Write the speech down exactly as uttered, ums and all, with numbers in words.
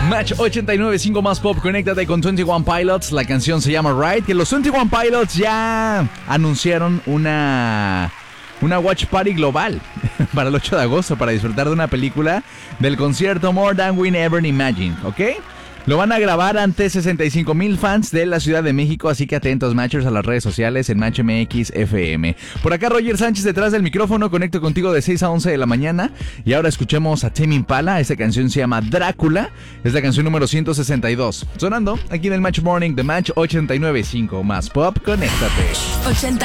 Match ochenta y nueve punto cinco más pop, conéctate con veintiuno Pilots. La canción se llama Ride. Que los veintiuno Pilots ya anunciaron una, una watch party global para el ocho de agosto para disfrutar de una película del concierto More Than We Ever Imagined, ¿ok? Lo van a grabar ante sesenta y cinco mil fans de la Ciudad de México, así que atentos, Matchers, a las redes sociales en Match M X F M. Por acá Roger Sánchez detrás del micrófono, conecto contigo de seis a once de la mañana. Y ahora escuchemos a Tame Impala. Esta canción se llama Drácula, es la canción número ciento sesenta y dos. Sonando aquí en el Match Morning de Match ochenta y nueve punto cinco más pop, conéctate. ochenta